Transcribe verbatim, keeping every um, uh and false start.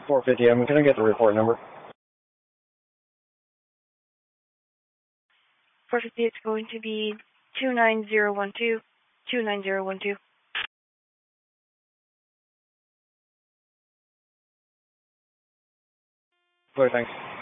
four fifty, I'm going to get the report number. four fifty, it's going to be two nine zero one two, two nine zero one two. Clear, thanks.